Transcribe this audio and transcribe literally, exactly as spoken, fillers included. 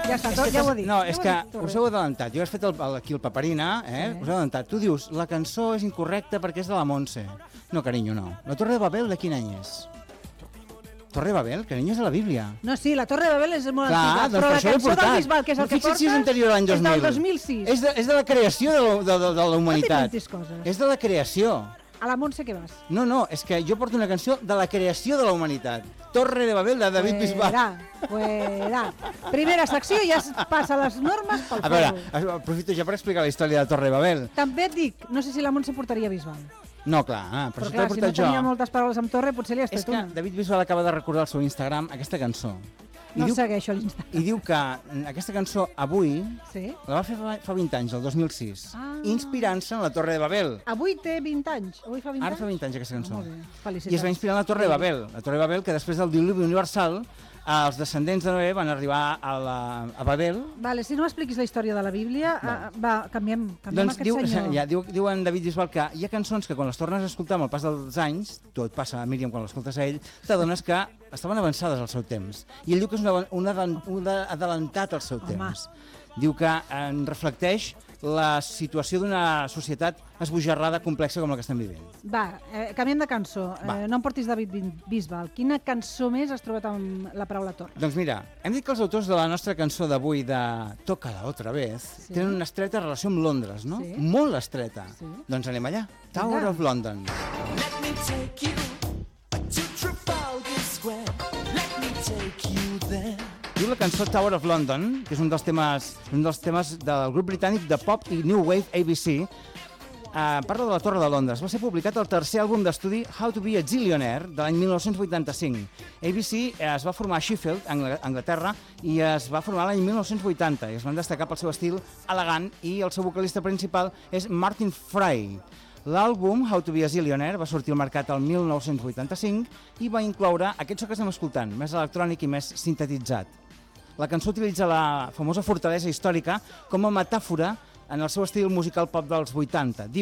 Ja està, tot, ja ho he dit. No, ja és ho que he dit, us heu adelantat. Jo he fet el, el, aquí el paperina, eh? Sí. Us heu adelantat. Tu dius, la cançó és incorrecta perquè és de la Montse. No, carinyo, no. La Torre de Babel de quin any és? Torre de Babel, carinyo, és de la Bíblia. No, sí, la Torre de Babel és molt Clar, antiga, doncs però per la això l'he cançó portat. del Bisbal, que és el No, que fixa't portes, si és anterior a l'any dos mil. és del dos mil sis. És de, és de la creació de, de, de, de la humanitat. No t'inventis coses. És de la creació. A la Montse què vas? No, no, és que jo porto una cançó de la creació de la humanitat. Torre de Babel de David Bisbal. Fuera, fuera. Primera secció i ja es passa les normes pel A veure, folro. aprofito ja per explicar la història de Torre de Babel. També et dic, no sé si la Montse portaria Bisbal. No, clar, ah, però, Però això clar, t'ho he si no portat jo. tenia moltes paraules amb Torre, potser li has És tret que una. David Bisbal acaba de recordar al seu Instagram aquesta cançó. I No diu, segueixo l'Instagram. I diu que aquesta cançó avui Sí? la va fer fa, fa vint anys, el dos mil sis, Ah. inspirant-se en la Torre de Babel. Avui té vint anys. Avui fa vint Ara anys? fa vint anys aquesta cançó. Ah, molt bé. I Felicitats. es va inspirar en la Torre de Babel. La Torre de Babel, que després del diluvi universal, els descendents de Noé van arribar a, la, a Babel. Vale, si no m'expliquis la història de la Bíblia, va, va canviem, canviem Doncs aquest diu, senyor. ja, diu, diu en David Bisbal que hi ha cançons que quan les tornes a escoltar amb el pas dels anys, tot passa a Míriam quan l'escoltes a ell, t'adones que estaven avançades al seu temps. I ell diu que és una, una, una adelantat al seu Home. temps. Diu que en reflecteix la situació d'una societat esbojarrada, complexa com la que estem vivint. Va, eh, canviem de cançó. Va. Eh, no em portis David Bisbal. Quina cançó més has trobat amb la paraula torre? Doncs mira, hem dit que els autors de la nostra cançó d'avui de Tócala otra vez Sí. tenen una estreta relació amb Londres, no? Sí. Molt estreta. Sí. Doncs anem allà. Tower Vinga. of London. Let me take you to Trafalgar Square. Let me take you there. Diu la cançó Tower of London, que és un dels temes, un dels temes del grup britànic de pop i new wave A B C. Uh, parla de la Torre de Londres. Va ser publicat el tercer àlbum d'estudi How to be a Zillionaire de l'any mil nou-cents vuitanta-cinc. A B C es va formar a Sheffield, Angl Anglaterra, i es va formar l'any mil nou-cents vuitanta i es van destacar pel seu estil elegant i el seu vocalista principal és Martin Fray. L'àlbum How to be a Zillionaire va sortir al mercat el mil nou-cents vuitanta-cinc i va incloure aquest so que estem escoltant, més electrònic i més sintetitzat. La cançó utilitza la famosa fortalesa històrica com a metàfora en el seu estil musical pop dels vuitanta.